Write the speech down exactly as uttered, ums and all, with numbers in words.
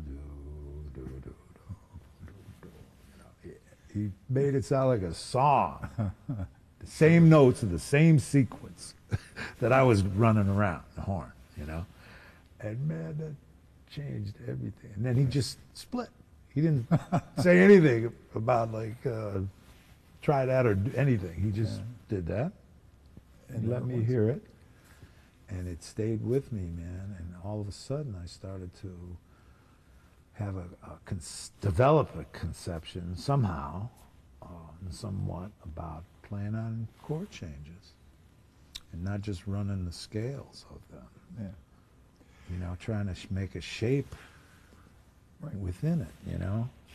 do, do, do, do, do, do. You know, he, he made it sound like a song. The same notes in the same sequence that I was running around the horn, you know. And man, that changed everything. And then he just split. He didn't say anything about like uh, try that or do anything. He just yeah. did that and let me hear it. And it stayed with me, man. And all of a sudden, I started to have a, a cons develop a conception somehow, uh, somewhat about playing on chord changes, and not just running the scales of them. Yeah. You know, trying to sh make a shape right within it. You know.